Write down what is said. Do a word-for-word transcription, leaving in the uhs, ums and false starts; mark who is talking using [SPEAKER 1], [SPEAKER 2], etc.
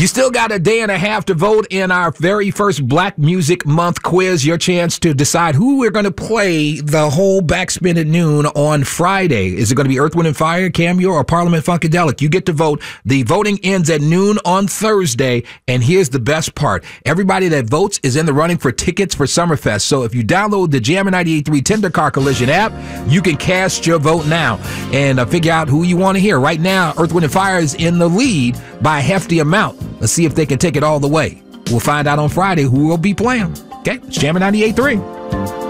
[SPEAKER 1] You still got a day and a half to vote in our very first Black Music Month quiz. Your chance to decide who we're going to play the whole backspin at noon on Friday. Is it going to be Earth, Wind and Fire, Cameo, or Parliament Funkadelic? You get to vote. The voting ends at noon on Thursday. And here's the best part. Everybody that votes is in the running for tickets for Summerfest. So if you download the Jammin' ninety-eight point three Tender Car Collision app, you can cast your vote now and uh, figure out who you want to hear. Right now, Earth, Wind and Fire is in the lead by a hefty amount. Let's see if they can take it all the way. We'll find out on Friday who will be playing. Okay, it's Jammin' ninety-eight point three.